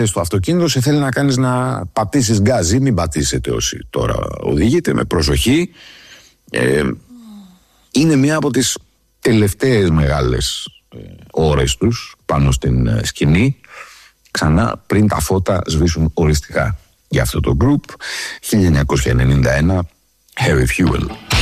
Στο αυτοκίνητο σε θέλει να κάνεις να πατήσεις γκάζι, μην πατήσετε όσοι τώρα οδηγείτε, με προσοχή. Είναι μία από τις τελευταίες μεγάλες ώρες τους πάνω στην σκηνή, ξανά πριν τα φώτα σβήσουν οριστικά για αυτό το group. 1991, Harry Fuel.